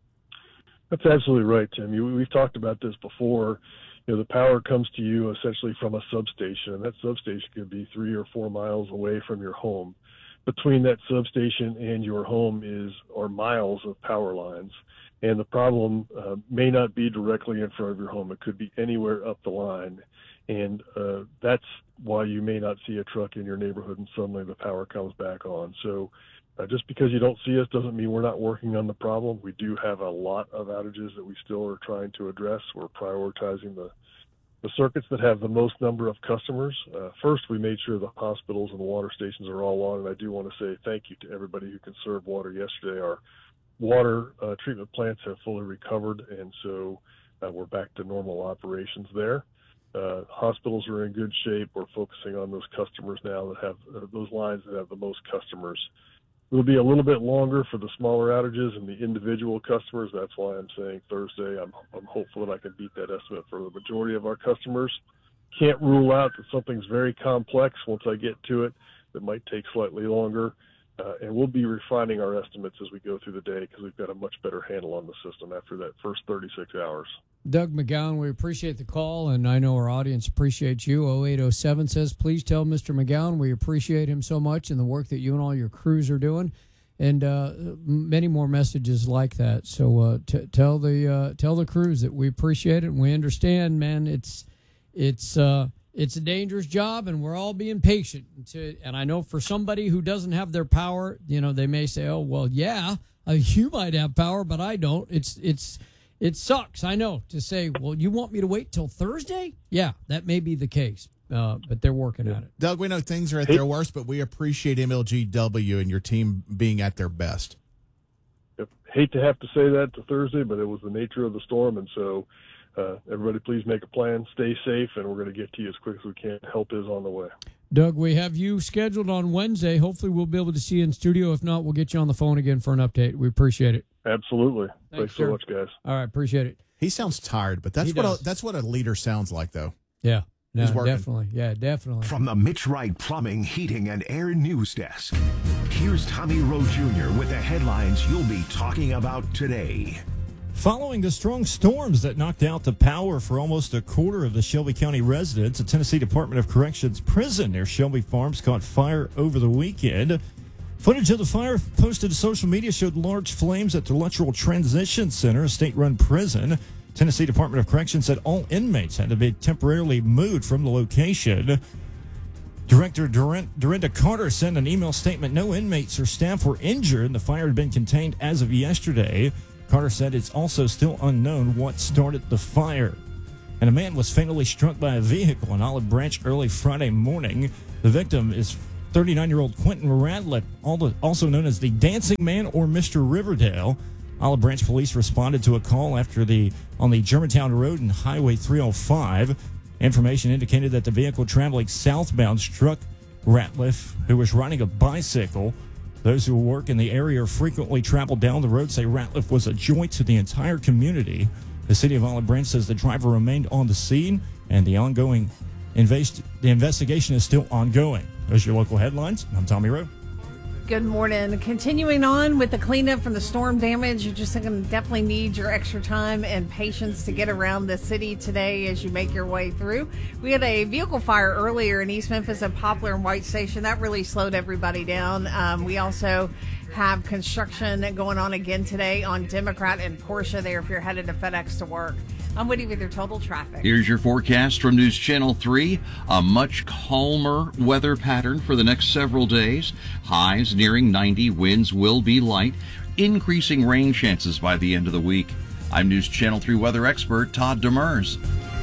That's absolutely right, Tim. We've talked about this before. The power comes to you essentially from a substation, and that substation could be 3 or 4 miles away from your home. Between that substation and your home are miles of power lines. And the problem may not be directly in front of your home. It could be anywhere up the line. And that's why you may not see a truck in your neighborhood and suddenly the power comes back on. So just because you don't see us doesn't mean we're not working on the problem. We do have a lot of outages that we still are trying to address. We're prioritizing the circuits that have the most number of customers. First, we made sure the hospitals and the water stations are all on. And I do want to say thank you to everybody who conserved water yesterday. Our water treatment plants have fully recovered, and so we're back to normal operations there. Hospitals are in good shape. We're focusing on those customers now that have those lines that have the most customers. It'll be a little bit longer for the smaller outages and the individual customers. That's why I'm saying Thursday. I'm hopeful that I can beat that estimate for the majority of our customers. Can't rule out that something's very complex once I get to it that might take slightly longer. And we'll be refining our estimates as we go through the day because we've got a much better handle on the system after that first 36 hours. Doug McGowan, we appreciate the call, and I know our audience appreciates you. 0807 says, please tell Mr. McGowan we appreciate him so much and the work that you and all your crews are doing, and many more messages like that. So tell the crews that we appreciate it and we understand, man. It's a dangerous job, and we're all being patient. And I know for somebody who doesn't have their power, they may say, "Oh, well, yeah, you might have power, but I don't." It sucks, I know, to say, "Well, you want me to wait till Thursday?" Yeah, that may be the case, but they're working at it. Doug, we know things are at their worst, but we appreciate MLGW and your team being at their best. Yep. Hate to have to say that to Thursday, but it was the nature of the storm, and so. Everybody please make a plan, stay safe, and we're going to get to you as quick as we can. Help is on the way. Doug, we have you scheduled on Wednesday. Hopefully we'll be able to see you in studio. If not, we'll get you on the phone again for an update. We appreciate it. Absolutely. Thanks so much, guys. All right, appreciate it. He sounds tired, but that's what a leader sounds like, though. Yeah. No, definitely. Yeah, definitely. From the Mitch Wright Plumbing, Heating, and Air News Desk, here's Tommy Rowe Jr. with the headlines you'll be talking about today. Following the strong storms that knocked out the power for almost a quarter of the Shelby County residents, a Tennessee Department of Corrections prison near Shelby Farms caught fire over the weekend. Footage of the fire posted to social media showed large flames at the Luttrell Transition Center, a state-run prison. Tennessee Department of Corrections said all inmates had to be temporarily moved from the location. Director Dorinda Carter sent an email statement. No inmates or staff were injured. The fire had been contained as of yesterday. Carter said it's also still unknown what started the fire. And a man was fatally struck by a vehicle in Olive Branch early Friday morning. The victim is 39-year-old Quentin Ratliff, also known as the Dancing Man or Mr. Riverdale. Olive Branch police responded to a call on the Germantown Road and Highway 305. Information indicated that the vehicle traveling southbound struck Ratliff, who was riding a bicycle. Those who work in the area frequently travel down the road say Ratliff was a joy to the entire community. The city of Olive Branch says the driver remained on the scene, and the investigation is still ongoing. Those are your local headlines. I'm Tommy Rowe. Good morning. Continuing on with the cleanup from the storm damage, you're just going to definitely need your extra time and patience to get around the city today as you make your way through. We had a vehicle fire earlier in East Memphis at Poplar and White Station. That really slowed everybody down. We also have construction going on again today on Democrat and Porsche there if you're headed to FedEx to work. I'm Woody with your total traffic. Here's your forecast from News Channel 3. A much calmer weather pattern for the next several days. Highs nearing 90. Winds will be light. Increasing rain chances by the end of the week. I'm News Channel 3 weather expert Todd Demers.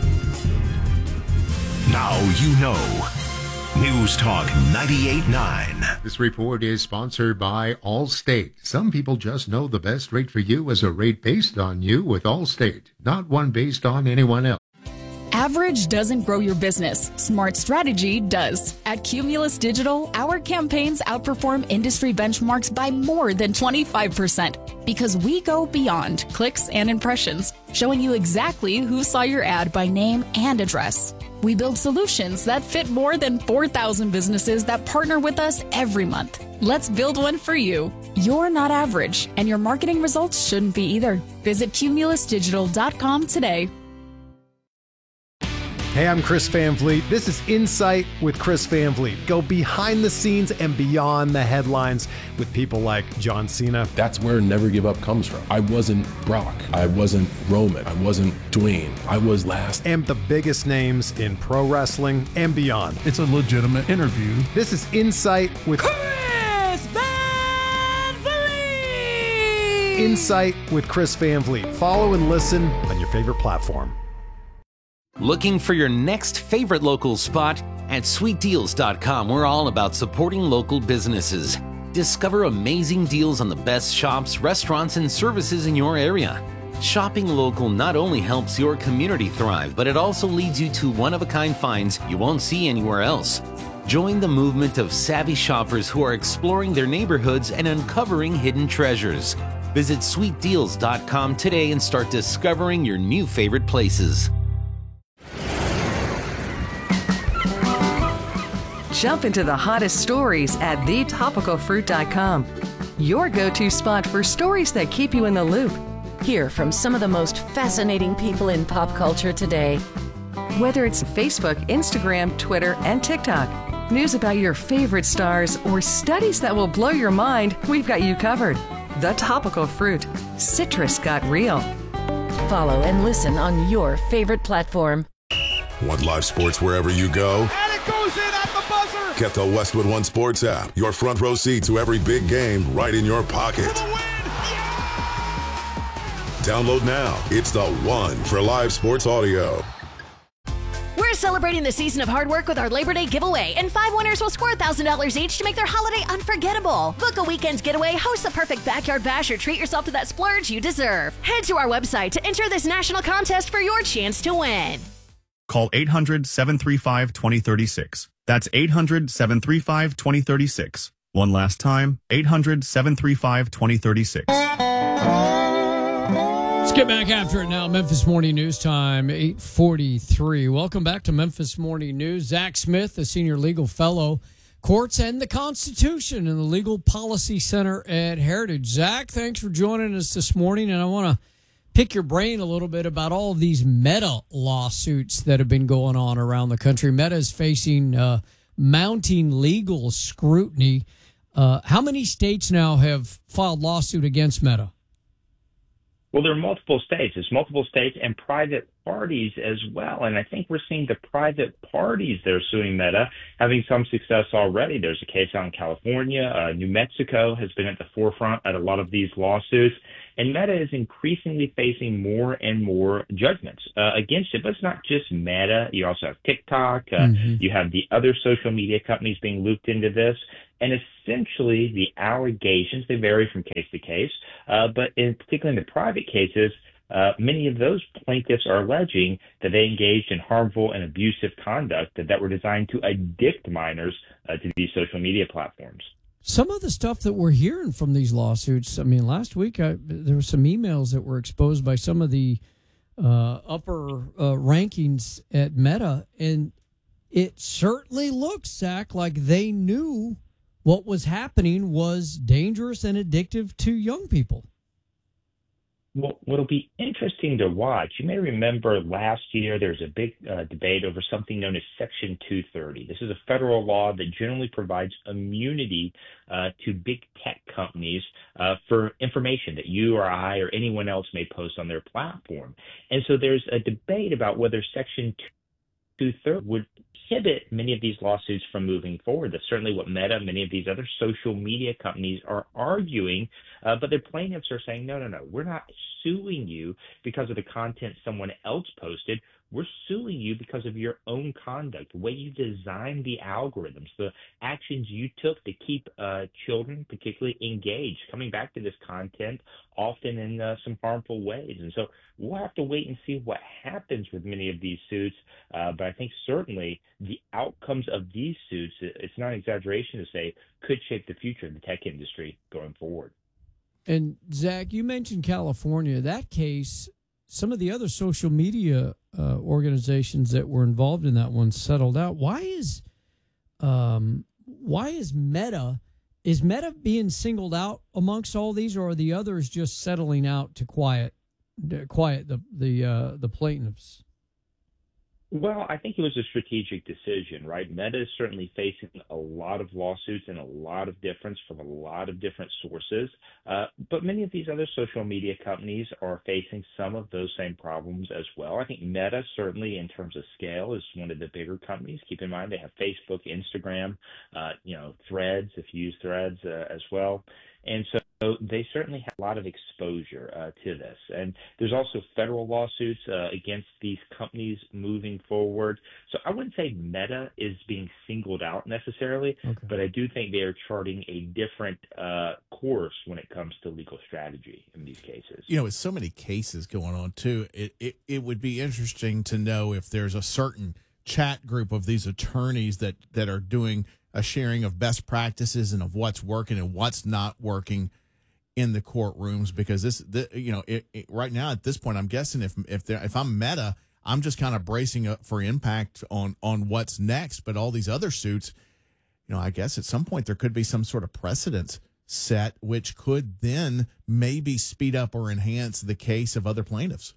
Now you know. News Talk 98.9. This report is sponsored by Allstate. Some people just know the best rate for you is a rate based on you with Allstate, not one based on anyone else. Average doesn't grow your business. Smart strategy does. At Cumulus Digital, our campaigns outperform industry benchmarks by more than 25% because we go beyond clicks and impressions, showing you exactly who saw your ad by name and address. We build solutions that fit more than 4,000 businesses that partner with us every month. Let's build one for you. You're not average, and your marketing results shouldn't be either. Visit cumulusdigital.com today. Hey, I'm Chris Van Vliet. This is Insight with Chris Van Vliet. Go behind the scenes and beyond the headlines with people like John Cena. That's where Never Give Up comes from. I wasn't Brock. I wasn't Roman. I wasn't Dwayne. I was last. And the biggest names in pro wrestling and beyond. It's a legitimate interview. This is Insight with Chris Van Vliet. Insight with Chris Van Vliet. Follow and listen on your favorite platform. Looking for your next favorite local spot? At sweetdeals.com, we're all about supporting local businesses. Discover amazing deals on the best shops, restaurants, and services in your area. Shopping local not only helps your community thrive, but it also leads you to one-of-a-kind finds you won't see anywhere else. Join the movement of savvy shoppers who are exploring their neighborhoods and uncovering hidden treasures. Visit sweetdeals.com today and start discovering your new favorite places. Jump into the hottest stories at thetopicalfruit.com. Your go-to spot for stories that keep you in the loop. Hear from some of the most fascinating people in pop culture today. Whether it's Facebook, Instagram, Twitter, and TikTok, news about your favorite stars, or studies that will blow your mind, we've got you covered. The Topical Fruit. Citrus got real. Follow and listen on your favorite platform. Want live sports wherever you go? And it goes in at the buzzer! Get the Westwood One Sports app. Your front row seat to every big game right in your pocket. For the win! Yeah! Download now. It's the one for live sports audio. We're celebrating the season of hard work with our Labor Day giveaway, and 5 winners will score $1,000 each to make their holiday unforgettable. Book a weekend getaway, host the perfect backyard bash, or treat yourself to that splurge you deserve. Head to our website to enter this national contest for your chance to win. Call 800-735-2036. That's 800-735-2036. One last time, 800-735-2036. Let's get back after it now. Memphis Morning News time, 8:43. Welcome back to Memphis Morning News. Zach Smith, a senior legal fellow, Courts and the Constitution in the Legal Policy Center at Heritage. Zach, thanks for joining us this morning, and I want to pick your brain a little bit about all of these Meta lawsuits that have been going on around the country. Meta is facing mounting legal scrutiny. How many states now have filed lawsuit against Meta? Well, there are multiple states. There's multiple states and private parties as well. And I think we're seeing the private parties that are suing Meta having some success already. There's a case out in California. New Mexico has been at the forefront at a lot of these lawsuits. And Meta is increasingly facing more and more judgments against it. But it's not just Meta. You also have TikTok. You have the other social media companies being looped into this. And essentially, the allegations, they vary from case to case. But particularly in the private cases, many of those plaintiffs are alleging that they engaged in harmful and abusive conduct that were designed to addict minors to these social media platforms. Some of the stuff that we're hearing from these lawsuits, I mean, last week there were some emails that were exposed by some of the upper rankings at Meta, and it certainly looks, Zach, like they knew what was happening was dangerous and addictive to young people. Well, what'll be interesting to watch, you may remember last year there was a big debate over something known as Section 230. This is a federal law that generally provides immunity to big tech companies for information that you or I or anyone else may post on their platform. And so there's a debate about whether Section 230 would prohibit many of these lawsuits from moving forward. That's certainly what Meta, many of these other social media companies are arguing, but their plaintiffs are saying, no, we're not suing you because of the content someone else posted. We're suing you because of your own conduct, the way you designed the algorithms, the actions you took to keep children particularly engaged, coming back to this content often in some harmful ways. And so we'll have to wait and see what happens with many of these suits. But I think certainly the outcomes of these suits, it's not an exaggeration to say, could shape the future of the tech industry going forward. And Zach, you mentioned California. That case, some of the other social media organizations that were involved in that one settled out. Why is Meta? Is Meta being singled out amongst all these, or are the others just settling out to quiet the plaintiffs? Well, I think it was a strategic decision, right? Meta is certainly facing a lot of lawsuits and a lot of difference from a lot of different sources. But many of these other social media companies are facing some of those same problems as well. I think Meta, certainly in terms of scale, is one of the bigger companies. Keep in mind they have Facebook, Instagram, Threads, if you use Threads as well. And so they certainly have a lot of exposure to this. And there's also federal lawsuits against these companies moving forward. So I wouldn't say Meta is being singled out necessarily, but I do think they are charting a different course when it comes to legal strategy in these cases. You know, with so many cases going on, too, it would be interesting to know if there's a certain chat group of these attorneys that are doing a sharing of best practices and of what's working and what's not working in the courtrooms, because right now at this point, I'm guessing if I'm Meta, I'm just kind of bracing up for impact on what's next. But all these other suits, I guess at some point there could be some sort of precedent set, which could then maybe speed up or enhance the case of other plaintiffs.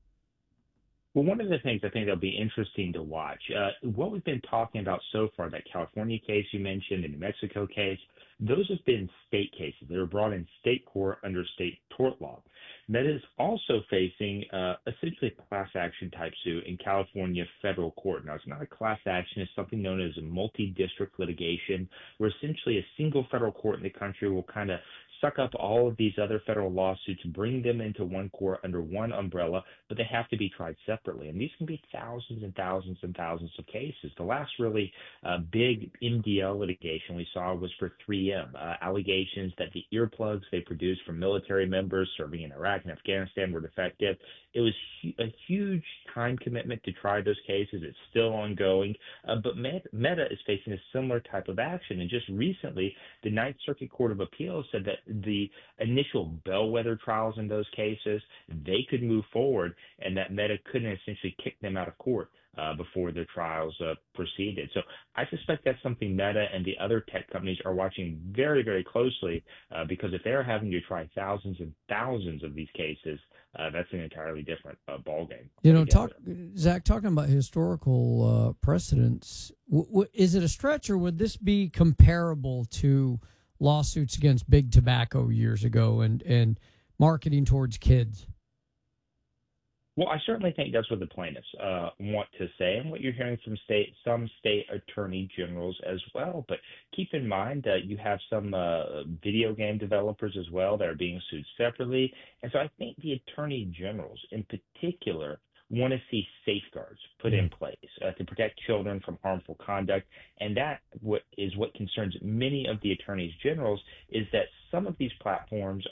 Well, one of the things I think that'll be interesting to watch, what we've been talking about so far, that California case you mentioned, the New Mexico case, those have been state cases. They were brought in state court under state tort law. Meta is also facing essentially a class action type suit in California federal court. Now, it's not a class action. It's something known as a multi-district litigation, where essentially a single federal court in the country will kind of suck up all of these other federal lawsuits, bring them into one court under one umbrella, but they have to be tried separately. And these can be thousands and thousands and thousands of cases. The last really big MDL litigation we saw was for 3M, allegations that the earplugs they produced from military members serving in Iraq and Afghanistan were defective. It was a huge time commitment to try those cases. It's still ongoing. But Meta is facing a similar type of action. And just recently, the Ninth Circuit Court of Appeals said that the initial bellwether trials in those cases, they could move forward, and that Meta couldn't essentially kick them out of court before their trials proceeded. So I suspect that's something Meta and the other tech companies are watching very, very closely, because if they're having to try thousands and thousands of these cases, that's an entirely different ballgame. Zach, talking about historical precedents, is it a stretch, or would this be comparable to lawsuits against big tobacco years ago and marketing towards kids? Well, I certainly think that's what the plaintiffs want to say, and what you're hearing from some state attorney generals as well. But keep in mind that you have some video game developers as well that are being sued separately. And so I think the attorney generals in particular want to see safeguards put in place to protect children from harmful conduct. And that is what concerns many of the attorneys generals, is that some of these platforms